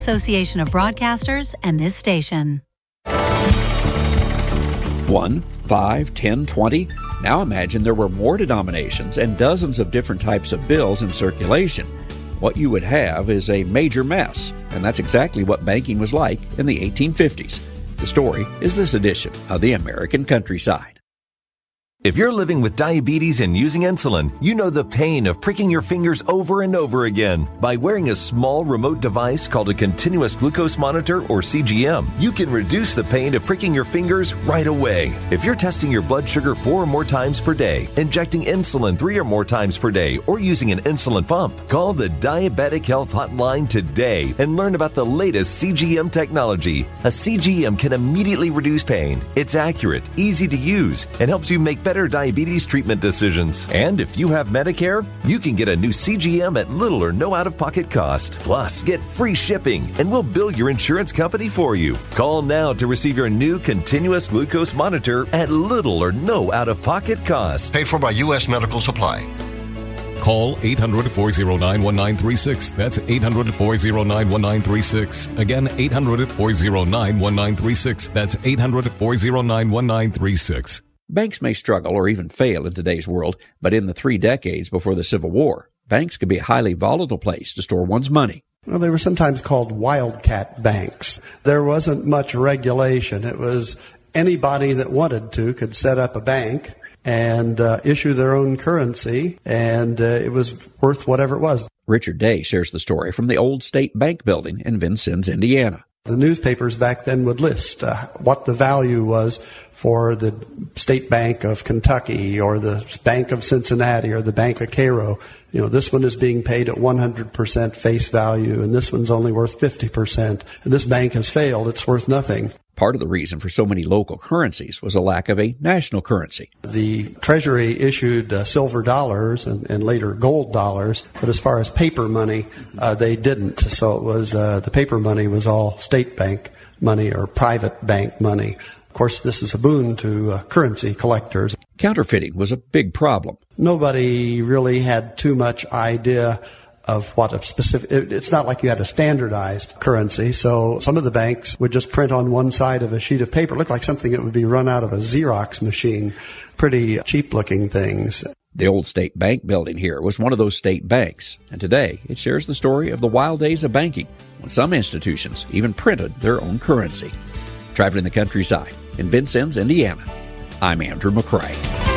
Association of Broadcasters and this station. 1, 5, 10, 20. Now imagine there were more denominations and dozens of different types of bills in circulation. What you would have is a major mess, and that's exactly what banking was like in the 1850s. The story is this edition of the American Countryside. If you're living with diabetes and using insulin, you know the pain of pricking your fingers over and over again. By wearing a small remote device called a continuous glucose monitor, or CGM, you can reduce the pain of pricking your fingers right away. If you're testing your blood sugar 4 or more times per day, injecting insulin 3 or more times per day, or using an insulin pump, call the Diabetic Health Hotline today and learn about the latest CGM technology. A CGM can immediately reduce pain. It's accurate, easy to use, and helps you make better diabetes treatment decisions. And if you have Medicare, you can get a new CGM at little or no out-of-pocket cost. Plus, get free shipping, and we'll bill your insurance company for you. Call now to receive your new continuous glucose monitor at little or no out-of-pocket cost. Paid for by U.S. Medical Supply. Call 800-409-1936. That's 800-409-1936. Again, 800-409-1936. That's 800-409-1936. Banks may struggle or even fail in today's world, but in the 3 decades before the Civil War, banks could be a highly volatile place to store one's money. Well, they were sometimes called wildcat banks. There wasn't much regulation. It was anybody that wanted to could set up a bank and issue their own currency, and it was worth whatever it was. Richard Day shares the story from the old State Bank building in Vincennes, Indiana. The newspapers back then would list what the value was for the State Bank of Kentucky or the Bank of Cincinnati or the Bank of Cairo. You know, this one is being paid at 100% face value, and this one's only worth 50%. And this bank has failed. It's worth nothing. Part of the reason for so many local currencies was a lack of a national currency. The Treasury issued silver dollars and later gold dollars, but as far as paper money, they didn't. So it was the paper money was all state bank money or private bank money. Of course, this is a boon to currency collectors. Counterfeiting was a big problem. Nobody really had too much idea of what a specific, it's not like you had a standardized currency. So some of the banks would just print on one side of a sheet of paper. It looked like something that would be run out of a Xerox machine. Pretty cheap looking things. The old State Bank building here was one of those state banks. And today it shares the story of the wild days of banking, when some institutions even printed their own currency. Traveling the countryside in Vincennes, Indiana, I'm Andrew McCrae.